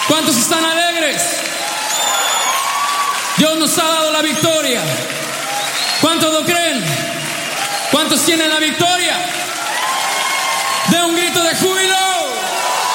¿Cuántos están alegres? Dios nos ha dado la victoria. ¿Cuántos lo creen? ¿Cuántos tienen la victoria? De un grito de júbilo.